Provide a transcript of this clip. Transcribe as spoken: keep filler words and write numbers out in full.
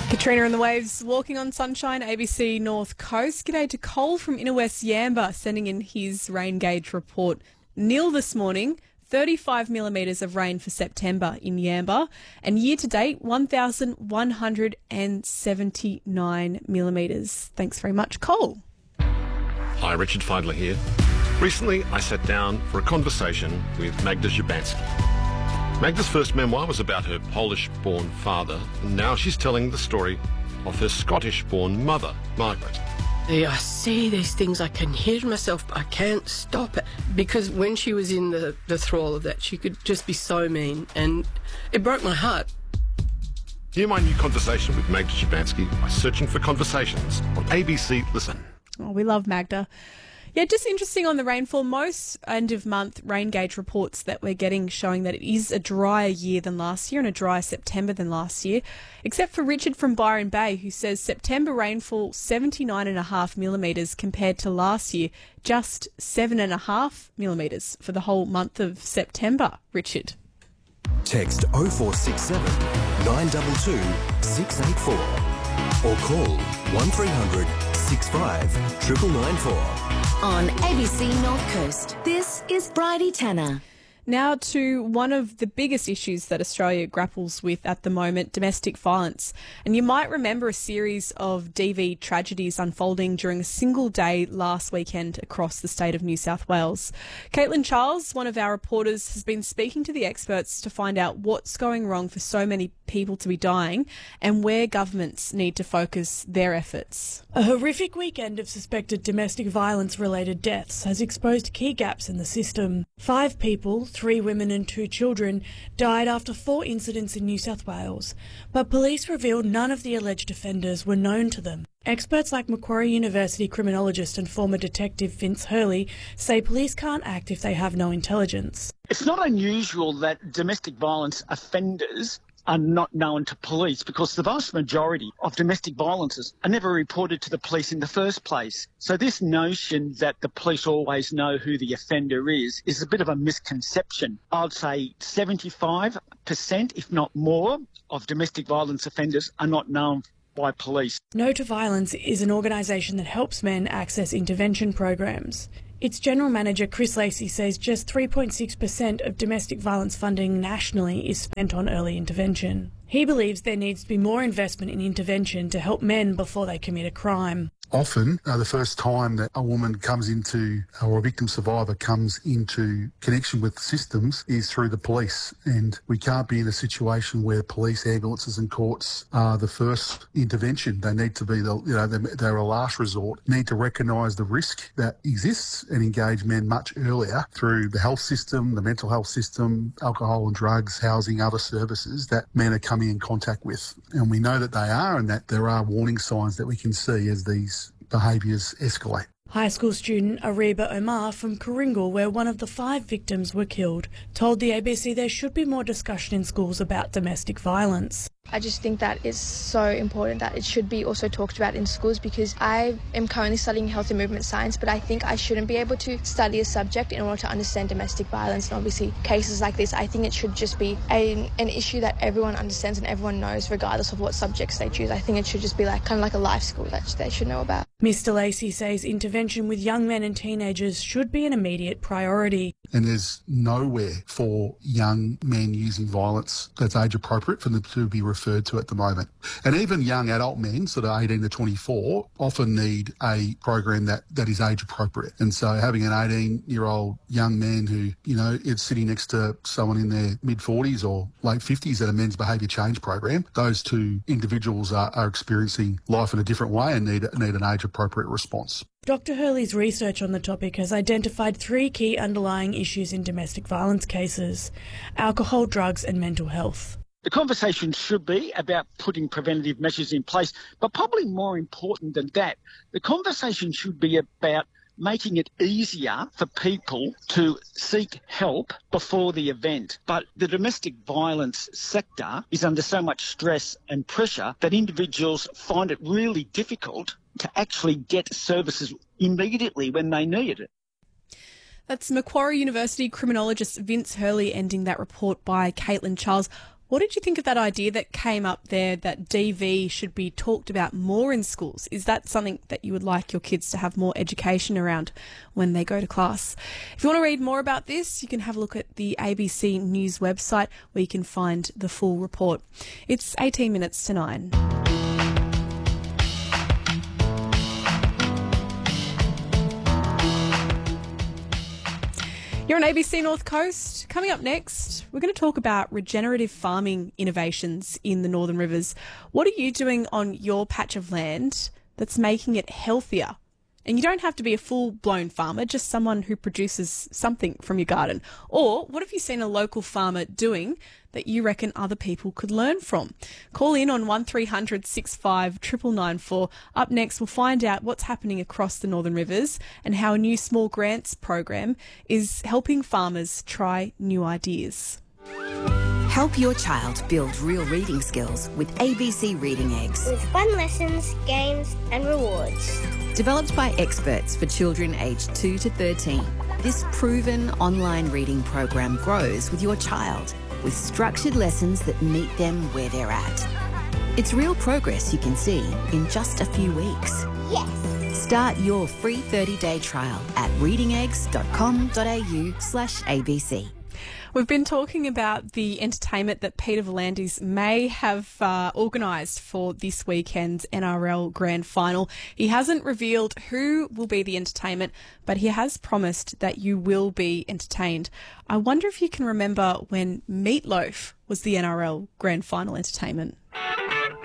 Katrina and the Waves walking on sunshine, A B C North Coast. G'day to Cole from Inner West Yamba sending in his rain gauge report. Nil this morning, thirty-five millimetres of rain for September in Yamba, and year to date, one thousand one hundred seventy-nine millimetres. Thanks very much, Cole. Hi, Richard Feidler here. Recently, I sat down for a conversation with Magda Szubanski. Magda's first memoir was about her Polish-born father, and now she's telling the story of her Scottish-born mother, Margaret. I see these things, I can hear myself, but I can't stop it. Because when she was in the, the thrall of that, she could just be so mean, and it broke my heart. Hear my new conversation with Magda Szubanski by searching for Conversations on A B C Listen. Oh, we love Magda. Yeah, just interesting on the rainfall. Most end-of-month rain gauge reports that we're getting showing that it is a drier year than last year and a drier September than last year, except for Richard from Byron Bay, who says September rainfall seventy-nine point five millimetres compared to last year, just seven point five millimetres for the whole month of September. Richard. Text oh four six seven, nine two two, six eight four or call one three hundred, six five, nine nine nine four. On A B C North Coast, this is Bridie Tanner. Now to one of the biggest issues that Australia grapples with at the moment, domestic violence. And you might remember a series of D V tragedies unfolding during a single day last weekend across the state of New South Wales. Caitlin Charles, one of our reporters, has been speaking to the experts to find out what's going wrong for so many people to be dying and where governments need to focus their efforts. A horrific weekend of suspected domestic violence-related deaths has exposed key gaps in the system. Five people, three women and two children, died after four incidents in New South Wales, but police revealed none of the alleged offenders were known to them. Experts like Macquarie University criminologist and former detective Vince Hurley say police can't act if they have no intelligence. It's not unusual that domestic violence offenders are not known to police because the vast majority of domestic violences are never reported to the police in the first place. So this notion that the police always know who the offender is is a bit of a misconception. I'd say seventy-five percent, if not more, of domestic violence offenders are not known by police. No to Violence is an organisation that helps men access intervention programs. Its General Manager Chris Lacey says just three point six percent of domestic violence funding nationally is spent on early intervention. He believes there needs to be more investment in intervention to help men before they commit a crime. Often, uh, the first time that a woman comes into, or a victim survivor comes into connection with systems is through the police. And we can't be in a situation where police, ambulances and courts are the first intervention. They need to be, the, you know, they're a last resort. Need to recognise the risk that exists and engage men much earlier through the health system, the mental health system, alcohol and drugs, housing, other services that men are coming in contact with. And we know that they are, and that there are warning signs that we can see as these behaviours escalate. High school student Ariba Omar from Coringal, where one of the five victims were killed, told the A B C there should be more discussion in schools about domestic violence. I just think that is so important that it should be also talked about in schools, because I am currently studying health and movement science, but I think I shouldn't be able to study a subject in order to understand domestic violence and obviously cases like this. I think it should just be a, an issue that everyone understands and everyone knows regardless of what subjects they choose. I think it should just be like kind of like a life school that they should know about. Mister Lacey says intervention with young men and teenagers should be an immediate priority. And there's nowhere for young men using violence that's age appropriate for them to be referred to at the moment. And even young adult men, sort of eighteen to twenty-four, often need a program that, that is age appropriate. And so having an eighteen-year-old young man who, you know, is sitting next to someone in their mid-forties or late fifties at a men's behaviour change program, those two individuals are, are experiencing life in a different way and need, need an age-appropriate response. Doctor Hurley's research on the topic has identified three key underlying issues in domestic violence cases: alcohol, drugs and mental health. The conversation should be about putting preventative measures in place, but probably more important than that, the conversation should be about making it easier for people to seek help before the event. But the domestic violence sector is under so much stress and pressure that individuals find it really difficult to actually get services immediately when they need it. That's Macquarie University criminologist Vince Hurley ending that report by Caitlin Charles. What did you think of that idea that came up there that D V should be talked about more in schools? Is that something that you would like your kids to have more education around when they go to class? If you want to read more about this, you can have a look at the A B C News website where you can find the full report. It's eighteen minutes to nine. You're on A B C North Coast. Coming up next, we're going to talk about regenerative farming innovations in the Northern Rivers. What are you doing on your patch of land that's making it healthier? And you don't have to be a full-blown farmer, just someone who produces something from your garden. Or what have you seen a local farmer doing that you reckon other people could learn from? Call in on one three hundred six five nine nine nine four. Up next, we'll find out what's happening across the Northern Rivers and how a new small grants program is helping farmers try new ideas. Help your child build real reading skills with A B C Reading Eggs. With fun lessons, games and rewards. Developed by experts for children aged two to thirteen, this proven online reading program grows with your child with structured lessons that meet them where they're at. It's real progress you can see in just a few weeks. Yes! Start your free thirty-day trial at reading eggs dot com dot a u slash A B C. We've been talking about the entertainment that Peter V'landys may have uh, organised for this weekend's N R L Grand Final. He hasn't revealed who will be the entertainment, but he has promised that you will be entertained. I wonder if you can remember when Meatloaf was the N R L Grand Final entertainment.